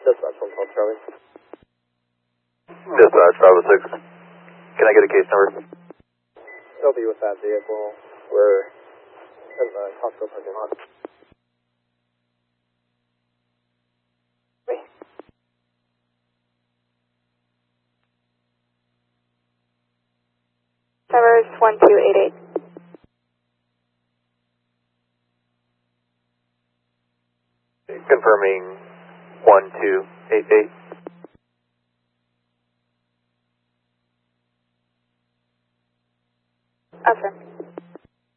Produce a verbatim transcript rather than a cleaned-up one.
Dispatch one twelve Charlie. Dispatch five oh six. Can I get a case number? They'll be with that vehicle. We're in the Costco parking lot. Traverse one two eight eight. Confirming one two eight eight. Affirm.